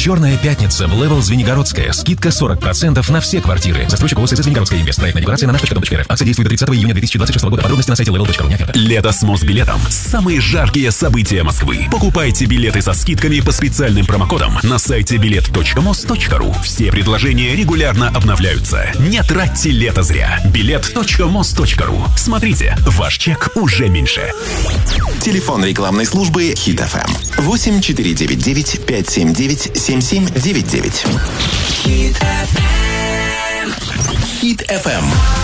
Черная пятница в Левел Звенигородская. Скидка 40% на все квартиры. Застройщик ОСС Звенигородская инвест. Проектная декларация на наш.дом.рф. Акция действует до 30 июня 2026 года. Подробности на сайте level.ru. Лето с Мосбилетом. Самые жаркие события Москвы. Покупайте билеты со скидками по специальным промокодам на сайте bilet.mos.ru. Все предложения регулярно обновляются. Не тратьте лето зря. bilet.mos.ru. Смотрите, ваш чек уже меньше. Телефон рекламной службы Хит FM 8499 579 7799. Хит FM.